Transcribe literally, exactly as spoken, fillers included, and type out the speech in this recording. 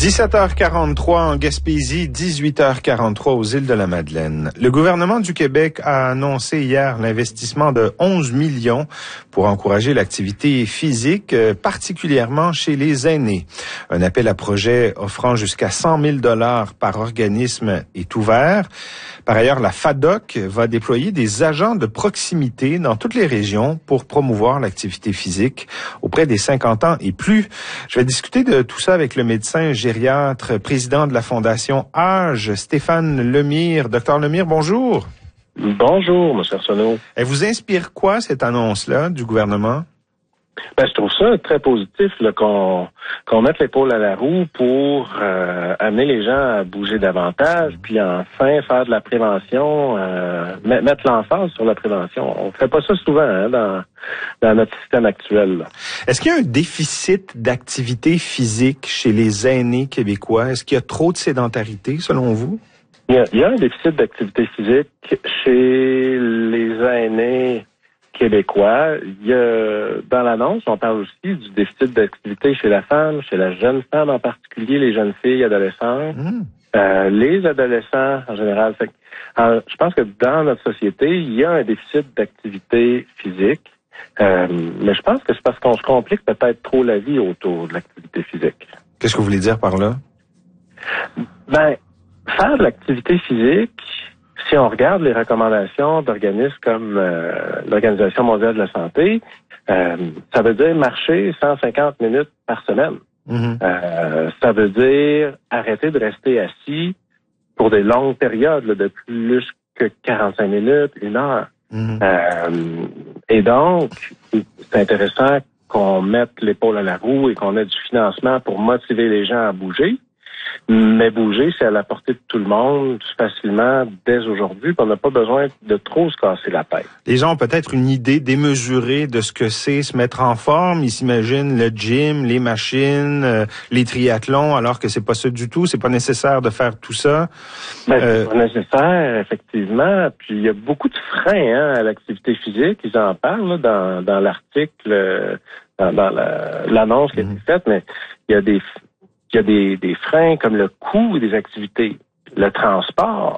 dix-sept heures quarante-trois en Gaspésie, dix-huit heures quarante-trois aux îles de la Madeleine. Le gouvernement du Québec a annoncé hier l'investissement de onze millions pour encourager l'activité physique, particulièrement chez les aînés. Un appel à projet offrant jusqu'à cent mille dollars par organisme est ouvert. Par ailleurs, la FADOC va déployer des agents de proximité dans toutes les régions pour promouvoir l'activité physique auprès des cinquante ans et plus. Je vais discuter de tout ça avec le médecin gériatre, président de la Fondation Âge, Stéphane Lemire. Docteur Lemire, bonjour. Bonjour, M. Arsenault. Elle vous inspire quoi, cette annonce-là du gouvernement? Ben, je trouve ça très positif là, qu'on qu'on mette l'épaule à la roue pour euh, amener les gens à bouger davantage, puis enfin faire de la prévention, euh, mettre l'emphase sur la prévention. On fait pas ça souvent hein, dans, dans notre système actuel. Là. Est-ce qu'il y a un déficit d'activité physique chez les aînés québécois? Est-ce qu'il y a trop de sédentarité, selon vous? Il y a, il y a un déficit d'activité physique chez les aînés québécois. Il y a, dans l'annonce, on parle aussi du déficit d'activité chez la femme, chez la jeune femme en particulier, les jeunes filles, adolescentes, mmh. euh, les adolescents en général. Fait, en, je pense que dans notre société, il y a un déficit d'activité physique, euh, mais je pense que c'est parce qu'on se complique peut-être trop la vie autour de l'activité physique. Qu'est-ce que vous voulez dire par là? Ben, faire de l'activité physique, si on regarde les recommandations d'organismes comme euh, l'Organisation mondiale de la santé, euh, ça veut dire marcher cent cinquante minutes par semaine. Mm-hmm. Euh, ça veut dire arrêter de rester assis pour des longues périodes là, de plus que quarante-cinq minutes, une heure. Mm-hmm. Euh, et donc, c'est intéressant qu'on mette l'épaule à la roue et qu'on ait du financement pour motiver les gens à bouger. Mais bouger, c'est à la portée de tout le monde facilement dès aujourd'hui. On n'a pas besoin de trop se casser la tête. Les gens ont peut-être une idée démesurée de ce que c'est se mettre en forme. Ils s'imaginent le gym, les machines, euh, les triathlons, alors que c'est pas ça du tout. C'est pas nécessaire de faire tout ça. Ben, euh... c'est pas nécessaire, effectivement. Puis il y a beaucoup de freins hein, à l'activité physique. Ils en parlent là, dans, dans l'article, dans, dans la, l'annonce qui a été mmh. faite, mais il y a des Il y a des, des freins comme le coût des activités, le transport.